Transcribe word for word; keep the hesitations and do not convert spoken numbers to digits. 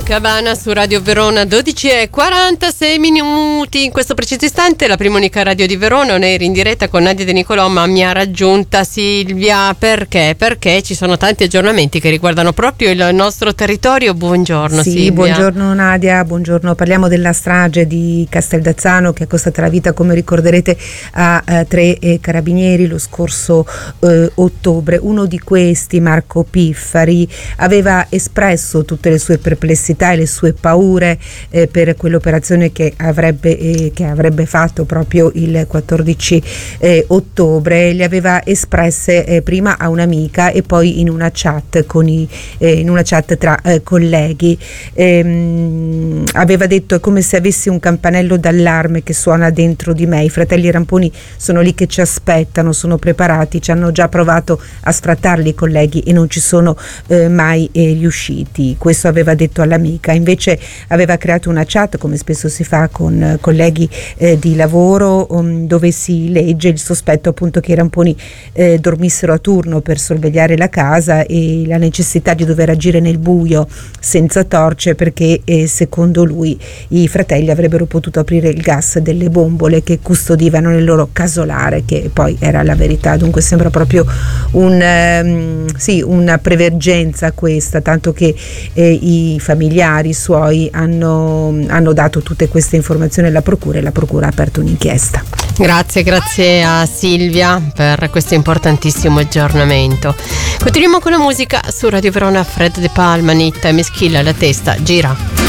Copacabana su Radio Verona, dodici e quarantasei minuti. In questo preciso istante la prima unica radio di Verona, on air in diretta con Nadia De Nicolò, ma mi ha raggiunta Silvia. Perché? Perché ci sono tanti aggiornamenti che riguardano proprio il nostro territorio. Buongiorno sì, Silvia. Buongiorno Nadia, buongiorno. Parliamo della strage di Casteldazzano che è costata la vita, come ricorderete, a eh, tre eh, carabinieri lo scorso eh, ottobre. Uno di questi, Marco Piffari, aveva espresso tutte le sue perplessità e le sue paure eh, per quell'operazione che avrebbe, eh, che avrebbe fatto proprio il quattordici eh, ottobre. Le aveva espresse eh, prima a un'amica e poi in una chat con i, eh, in una chat tra eh, colleghi. Ehm, aveva detto: è come se avessi un campanello d'allarme che suona dentro di me, i fratelli Ramponi sono lì che ci aspettano, sono preparati, ci hanno già provato a sfrattarli i colleghi e non ci sono eh, mai eh, riusciti. Questo aveva detto all'amica. Invece aveva creato una chat, come spesso si fa con eh, colleghi eh, di lavoro, um, dove si legge il sospetto appunto che i Ramponi eh, dormissero a turno per sorvegliare la casa e la necessità di dover agire nel buio senza torce perché eh, secondo lui i fratelli avrebbero potuto aprire il gas delle bombole che custodivano nel loro casolare, che poi era la verità. Dunque sembra proprio un, ehm, sì, una prevergenza questa, tanto che eh, i familiari suoi hanno, hanno dato tutte queste informazioni alla procura e la procura ha aperto un'inchiesta. Grazie, grazie a Silvia per questo importantissimo aggiornamento. Continuiamo con la musica su Radio Verona. Fred De Palma, Nitta e Meschilla, la testa gira.